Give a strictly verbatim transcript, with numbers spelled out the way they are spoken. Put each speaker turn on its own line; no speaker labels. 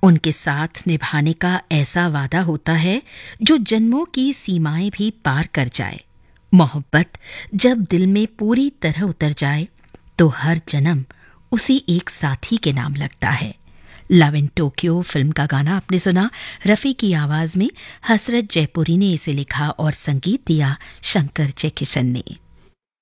उनके साथ निभाने का ऐसा वादा होता है जो जन्मों की सीमाएं भी पार कर जाए। मोहब्बत जब दिल में पूरी तरह उतर जाए तो हर जन्म उसी एक साथी के नाम लगता है। लव इन टोक्यो फिल्म का गाना आपने सुना रफ़ी की आवाज में। हसरत जयपुरी ने इसे लिखा और संगीत दिया शंकर जयकिशन ने।